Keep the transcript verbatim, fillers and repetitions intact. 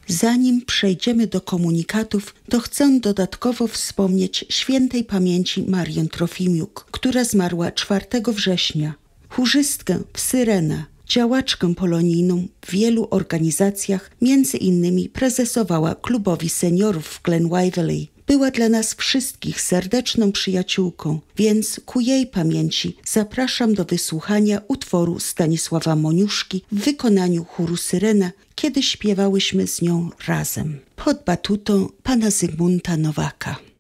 Zanim przejdziemy do komunikatów, to chcę dodatkowo wspomnieć świętej pamięci Marię Trofimiuk, która zmarła czwartego września. Chórzystkę w Syrena, działaczkę polonijną w wielu organizacjach, między innymi prezesowała klubowi seniorów w Glen Waverley. Była dla nas wszystkich serdeczną przyjaciółką, więc ku jej pamięci zapraszam do wysłuchania utworu Stanisława Moniuszki w wykonaniu chóru Syrena, kiedy śpiewałyśmy z nią razem pod batutą pana Zygmunta Nowaka.